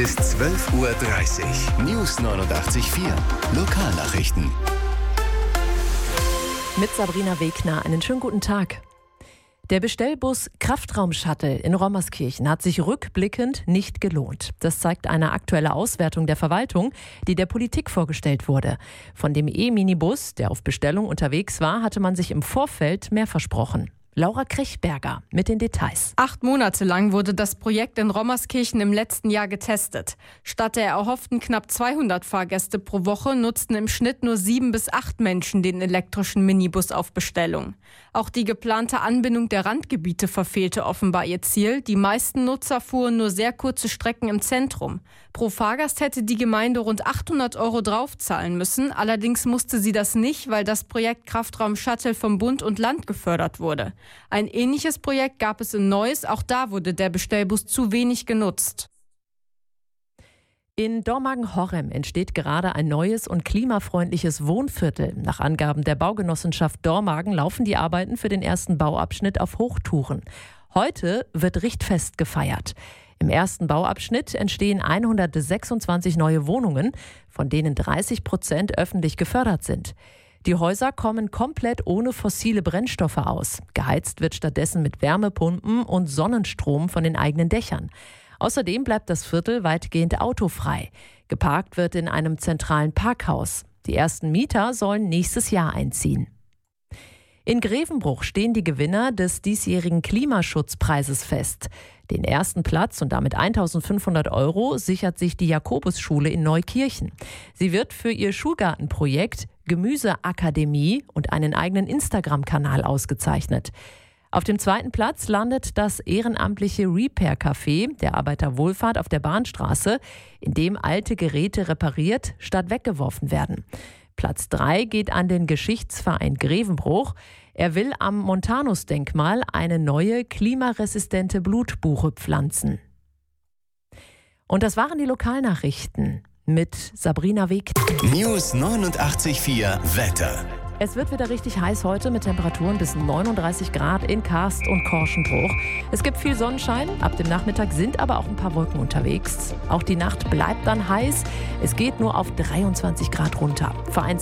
bis 12:30 Uhr. News 89.4. Lokalnachrichten. Mit Sabrina Wegner, einen schönen guten Tag. Der Bestellbus Kraftraum-Shuttle in Rommerskirchen hat sich rückblickend nicht gelohnt. Das zeigt eine aktuelle Auswertung der Verwaltung, die der Politik vorgestellt wurde. Von dem E-Minibus, der auf Bestellung unterwegs war, hatte man sich im Vorfeld mehr versprochen. Laura Krechberger mit den Details. 8 Monate lang wurde das Projekt in Rommerskirchen im letzten Jahr getestet. Statt der erhofften knapp 200 Fahrgäste pro Woche nutzten im Schnitt nur 7 bis 8 Menschen den elektrischen Minibus auf Bestellung. Auch die geplante Anbindung der Randgebiete verfehlte offenbar ihr Ziel. Die meisten Nutzer fuhren nur sehr kurze Strecken im Zentrum. Pro Fahrgast hätte die Gemeinde rund 800 € draufzahlen müssen. Allerdings musste sie das nicht, weil das Projekt Kraftraum Shuttle vom Bund und Land gefördert wurde. Ein ähnliches Projekt gab es in Neuss, auch da wurde der Bestellbus zu wenig genutzt. In Dormagen-Horrem entsteht gerade ein neues und klimafreundliches Wohnviertel. Nach Angaben der Baugenossenschaft Dormagen laufen die Arbeiten für den ersten Bauabschnitt auf Hochtouren. Heute wird Richtfest gefeiert. Im ersten Bauabschnitt entstehen 126 neue Wohnungen, von denen 30% öffentlich gefördert sind. Die Häuser kommen komplett ohne fossile Brennstoffe aus. Geheizt wird stattdessen mit Wärmepumpen und Sonnenstrom von den eigenen Dächern. Außerdem bleibt das Viertel weitgehend autofrei. Geparkt wird in einem zentralen Parkhaus. Die ersten Mieter sollen nächstes Jahr einziehen. In Grevenbruch stehen die Gewinner des diesjährigen Klimaschutzpreises fest. Den ersten Platz und damit 1.500 € sichert sich die Jakobusschule in Neukirchen. Sie wird für ihr Schulgartenprojekt Gemüseakademie und einen eigenen Instagram-Kanal ausgezeichnet. Auf dem zweiten Platz landet das ehrenamtliche Repair-Café der Arbeiterwohlfahrt auf der Bahnstraße, in dem alte Geräte repariert statt weggeworfen werden. Platz 3 geht an den Geschichtsverein Grevenbruch. Er will am Montanus-Denkmal eine neue klimaresistente Blutbuche pflanzen. Und das waren die Lokalnachrichten mit Sabrina Wegner. News 89.4 Wetter. Es wird wieder richtig heiß heute mit Temperaturen bis 39 Grad in Karst und Korschenbruch. Es gibt viel Sonnenschein, ab dem Nachmittag sind aber auch ein paar Wolken unterwegs. Auch die Nacht bleibt dann heiß. Es geht nur auf 23 Grad runter. Vereinzelt